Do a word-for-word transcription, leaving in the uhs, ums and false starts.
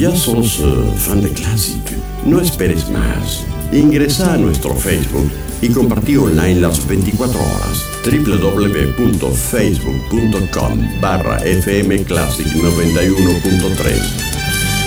¿Ya sos uh, fan de Classic? No esperes más. Ingresa a nuestro Facebook y compartí online las veinticuatro horas. doble u doble u doble u punto facebook punto com barra fm classic noventa y uno punto tres.